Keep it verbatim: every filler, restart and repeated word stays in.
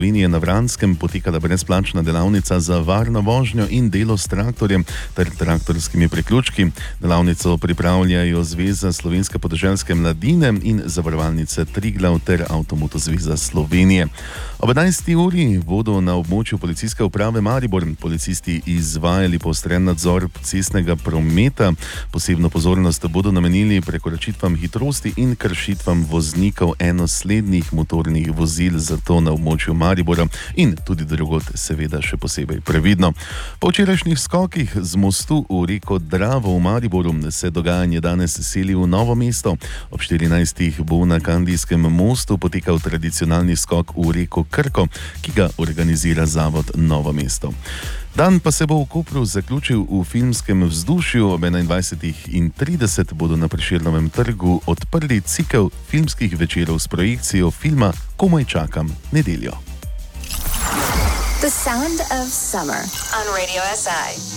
Slovenije na Vranskem potekala brezplačna delavnica za varno vožnjo in delo s traktorjem ter traktorskimi priključki. Delavnico pripravljajo Zveza Slovenske podeželske mladine in Zavarovalnice Triglav ter Avtomoto zveza Slovenije. Ob enajsti uri bodo na območju policijske uprave Maribor policisti izvajali poostren nadzor cestnega prometa. Posebno pozornost bodo namenili prekoračitvam hitrosti in kršitvam voznikov enoslednih motornih vozil, zato na območju Maribora in tudi drugod seveda še posebej previdno. Po včerajšnjih skokih z mostu v reko Dravo v Mariboru se dogajanje danes seli v Novo mesto. Ob štirinajstih bo na Kandijskem mostu potekal tradicionalni skok v reko Krko, ki ga organizira Zavod Novo mesto. Dan pa se bo v Kopru zaključil v filmskem vzdušju. Ob enaindvajsetih trideset bodo na Prešernovem trgu odprli cikel filmskih večerov s projekcijo filma Komaj čakam nedeljo. The sound of summer on Radio S I.